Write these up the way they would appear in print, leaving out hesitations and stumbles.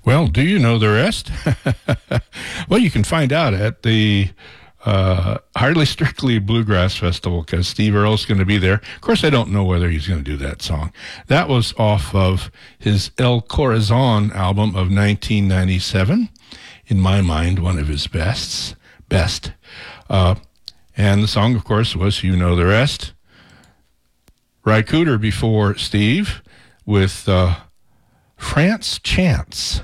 Well, do you know the rest? Well, you can find out at the Hardly Strictly Bluegrass Festival because Steve Earle's going to be there. Of course, I don't know whether he's going to do that song. That was off of his El Corazon album of 1997. In my mind, one of his best. And the song, of course, was You Know the Rest. Ry Cooder before Steve with France Chance.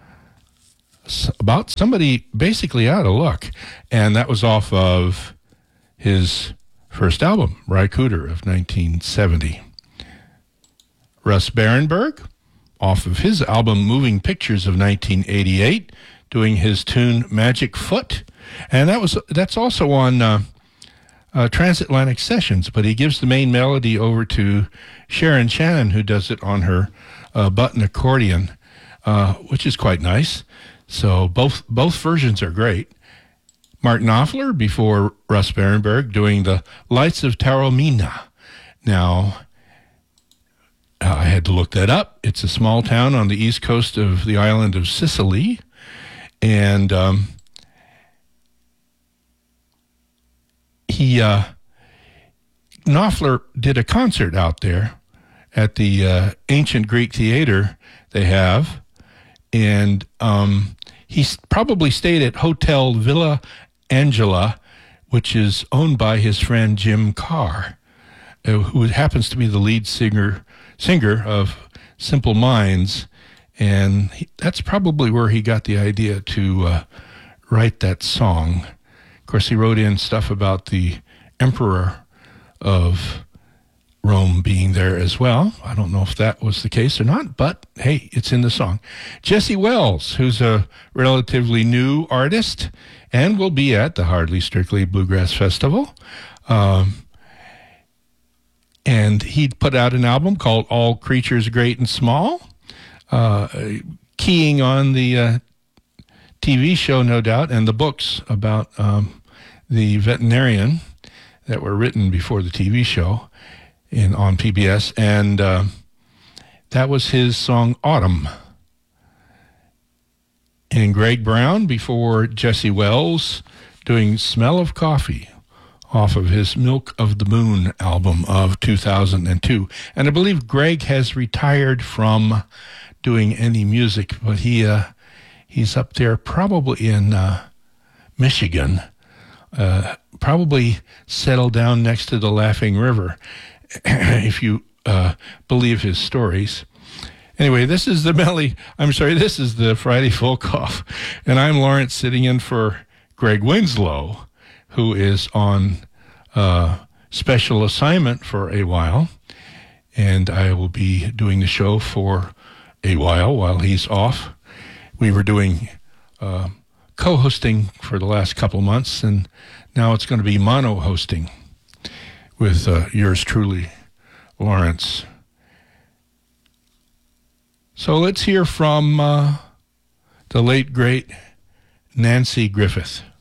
About somebody basically out of luck. And that was off of his first album, Ry Cooder of 1970. Russ Barenberg, off of his album Moving Pictures of 1988, doing his tune Magic Foot. And that's also on Transatlantic Sessions, but he gives the main melody over to Sharon Shannon, who does it on her button accordion, which is quite nice. So both versions are great. Mark Knopfler before Russ Barenberg doing the Lights of Taormina. Now, I had to look that up. It's a small town on the east coast of the island of Sicily. And Knopfler did a concert out there at the Ancient Greek Theater they have. And he probably stayed at Hotel Villa Angela, which is owned by his friend Jim Carr, who happens to be the lead singer of Simple Minds. And that's probably where he got the idea to write that song. Of course, he wrote in stuff about the emperor of Rome being there as well. I don't know if that was the case or not, but hey, it's in the song. Jesse Wells, who's a relatively new artist and will be at the Hardly Strictly Bluegrass Festival. And he put out an album called All Creatures Great and Small, keying on the TV show, no doubt, and the books about the veterinarian that were written before the TV show on PBS, and that was his song Autumn. And Greg Brown before Jesse Wells doing Smell of Coffee off of his Milk of the Moon album of 2002. And I believe Greg has retired from doing any music, but he's up there probably in Michigan, probably settled down next to the Laughing River, if you believe his stories. Anyway, this is the Friday Folk Off, and I'm Lawrence sitting in for Greg Winslow, who is on special assignment for a while, and I will be doing the show for a while he's off. We were doing co-hosting for the last couple months, and now it's going to be mono-hosting with yours truly, Lawrence. So let's hear from the late, great Nancy Griffith.